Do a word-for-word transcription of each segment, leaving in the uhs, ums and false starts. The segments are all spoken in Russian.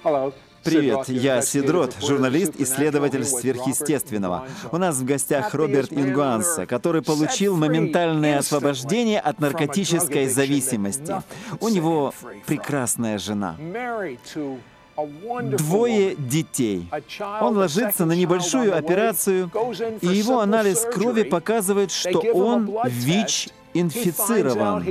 Привет, я Сидрот, журналист, исследователь сверхъестественного. У нас в гостях Роберт Ингуанса, который получил моментальное освобождение от наркотической зависимости. У него прекрасная жена. Двое детей. Он ложится на небольшую операцию, и его анализ крови показывает, что он ВИЧ-инфицирован.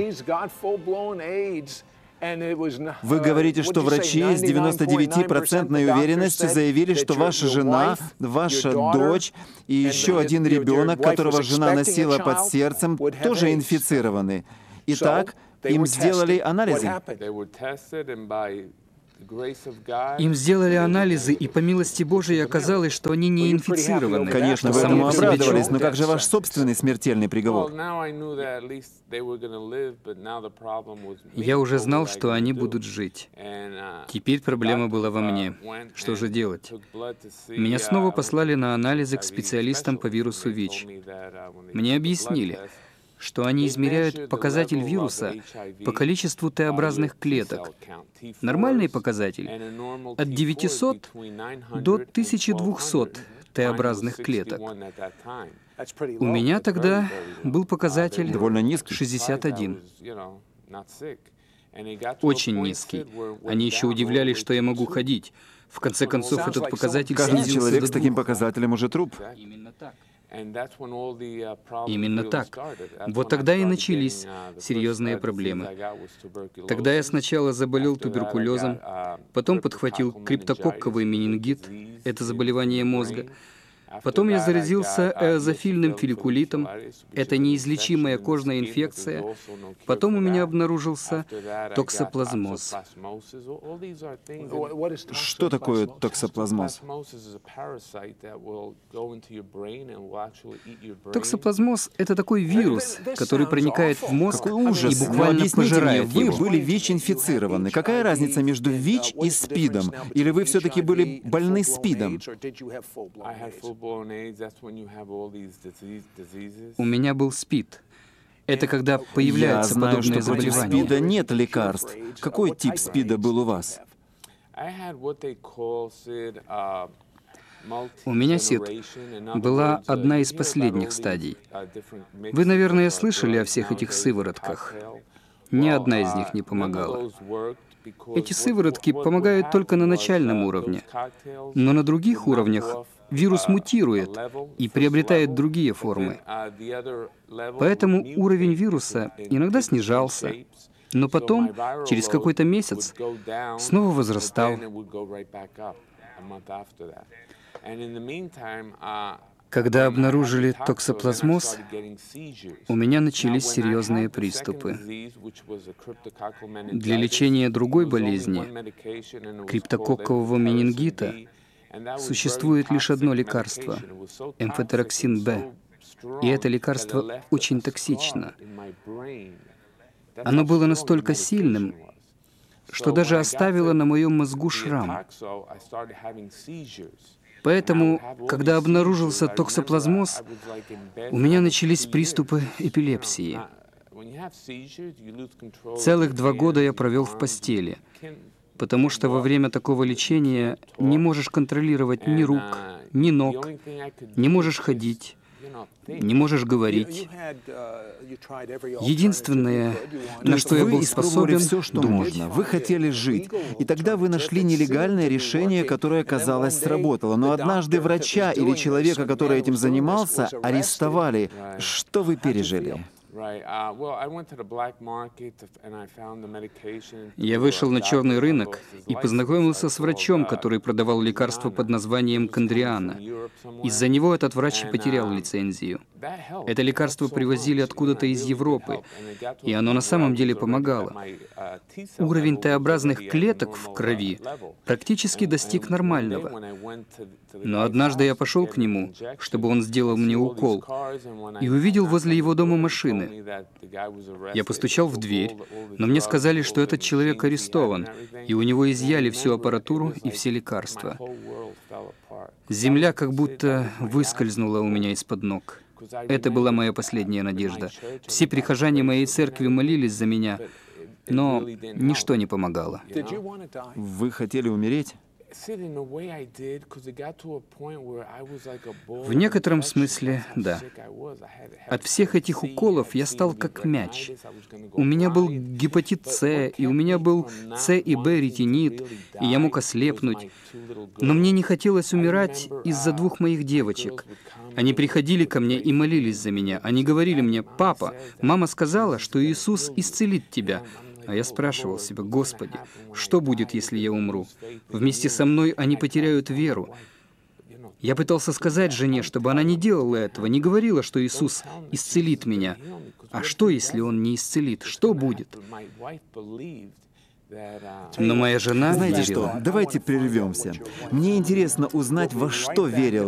Вы говорите, что врачи с девяносто девять процентов уверенностью заявили, что ваша жена, ваша дочь и еще один ребенок, которого жена носила под сердцем, тоже инфицированы. Итак, им сделали анализы. Им сделали анализы, и по милости Божией оказалось, что они не инфицированы. Конечно, вы этому обрадовались, но как же ваш собственный смертельный приговор? Я уже знал, что они будут жить. Теперь проблема была во мне. Что же делать? Меня снова послали на анализы к специалистам по вирусу ВИЧ. Мне объяснили, что они измеряют показатель вируса по количеству Т-образных клеток. Нормальный показатель — от девятисот до тысячи двухсот Т-образных клеток. У меня тогда был показатель довольно низкий. шестьдесят один. Очень низкий. Они еще удивлялись, что я могу ходить. В конце концов, этот показатель Каждый снизился человек до с таким двух. показателем уже труп. Именно так. Именно так. Вот тогда и начались серьезные проблемы. Тогда я сначала заболел туберкулезом, потом подхватил криптококковый менингит, это заболевание мозга. Потом я заразился эозофильным фолликулитом, это неизлечимая кожная инфекция. Потом у меня обнаружился токсоплазмоз. Что такое токсоплазмоз? Токсоплазмоз — это такой вирус, который проникает в мозг Какой ужас! и буквально Но объясните мне, пожирает вы его. были ВИЧ-инфицированы. Какая разница между ВИЧ и СПИДом? Или вы все-таки были больны СПИДом? У меня был СПИД. Это когда появляется Я знаю, подобное что против заболевание. СПИДа нет лекарств. Какой тип СПИДа был у вас? У меня СИД была одна из последних стадий. Вы, наверное, слышали о всех этих сыворотках. Ни одна из них не помогала. Эти сыворотки помогают только на начальном уровне, но на других уровнях вирус мутирует и приобретает другие формы. Поэтому уровень вируса иногда снижался, но потом, через какой-то месяц, снова возрастал. Когда обнаружили токсоплазмоз, у меня начались серьезные приступы. Для лечения другой болезни, криптококкового менингита, существует лишь одно лекарство — эмфотероксин Б. И это лекарство очень токсично. Оно было настолько сильным, что даже оставило на моем мозгу шрам. Поэтому, когда обнаружился токсоплазмоз, у меня начались приступы эпилепсии. Целых два года я провел в постели, потому что во время такого лечения не можешь контролировать ни рук, ни ног, не можешь ходить, не можешь говорить. Единственное, на что я был способен, все, что думать. можно. Вы хотели жить. И тогда вы нашли нелегальное решение, которое, казалось, сработало. Но однажды врача или человека, который этим занимался, арестовали. Что вы пережили? Я вышел на черный рынок и познакомился с врачом, который продавал лекарство под названием Кондриана. Из-за него этот врач потерял лицензию. Это лекарство привозили откуда-то из Европы, и оно на самом деле помогало. Уровень Т-образных клеток в крови практически достиг нормального. Но однажды я пошел к нему, чтобы он сделал мне укол, и увидел возле его дома машины. Я постучал в дверь, но мне сказали, что этот человек арестован, и у него изъяли всю аппаратуру и все лекарства. Земля как будто выскользнула у меня из-под ног. Это была моя последняя надежда. Все прихожане моей церкви молились за меня, но ничто не помогало. Вы хотели умереть? В некотором смысле, да. От всех этих уколов я стал как мяч. У меня был гепатит С, и у меня был С и Б ретинит, и я мог ослепнуть. Но мне не хотелось умирать из-за двух моих девочек. Они приходили ко мне и молились за меня. Они говорили мне: «Папа, мама сказала, что Иисус исцелит тебя». А я спрашивал себя: «Господи, что будет, если я умру? Вместе со мной они потеряют веру». Я пытался сказать жене, чтобы она не делала этого, не говорила, что Иисус исцелит меня. А что, если Он не исцелит? Что будет? Но моя жена Знаете верила. что, давайте прервемся. Мне интересно узнать, во что верил